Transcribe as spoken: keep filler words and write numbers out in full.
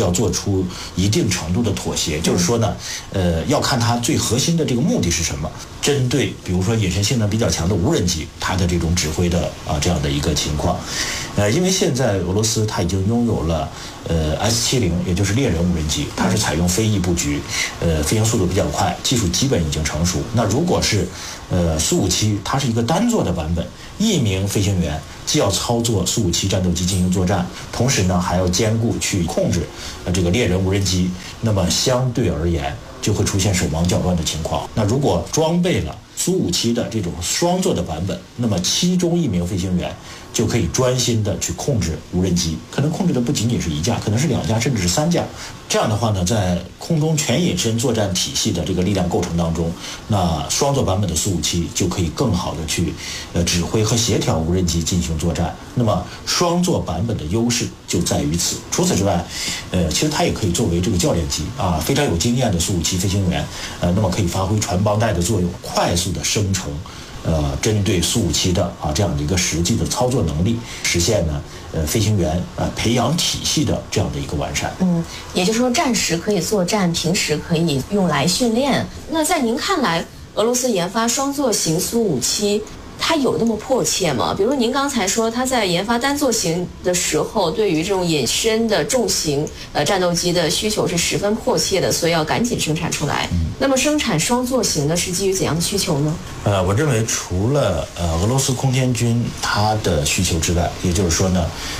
是要做出一定程度的妥协，就是说呢，呃，要看它最核心的这个目的是什么。针对比如说隐身性能比较强的无人机，它的这种指挥的啊这样的一个情况，呃，因为现在俄罗斯它已经拥有了呃 S 七十，也就是猎人无人机，它是采用飞翼布局，呃，飞行速度比较快，技术基本已经成熟。那如果是呃苏五七，它是一个单座的版本，一名飞行员既要操作苏五七战斗机进行作战，同时呢还要兼顾去控制呃这个猎人无人机，那么相对而言就会出现手忙脚乱的情况。那如果装备了苏五七的这种双座的版本，那么其中一名飞行员就可以专心的去控制无人机，可能控制的不仅仅是一架，可能是两架甚至是三架。这样的话呢，在空中全隐身作战体系的这个力量构成当中，那双座版本的苏五七就可以更好的去呃指挥和协调无人机进行作战。那么双座版本的优势就在于此。除此之外，呃，其实它也可以作为这个教练机啊，非常有经验的苏五七飞行员，呃，那么可以发挥传帮带的作用，快速的生成呃，针对苏五七的啊这样的一个实际的操作能力，实现呢呃飞行员呃培养体系的这样的一个完善。 嗯，也就是说战时可以作战，平时可以用来训练。那在您看来，俄罗斯研发双座型苏五七，它有那么迫切吗？比如您刚才说，它在研发单座型的时候，对于这种隐身的重型呃战斗机的需求是十分迫切的，所以要赶紧生产出来。嗯、那么生产双座型的是基于怎样的需求呢？ 呃，我认为除了呃俄罗斯空天军它的需求之外，也就是说呢，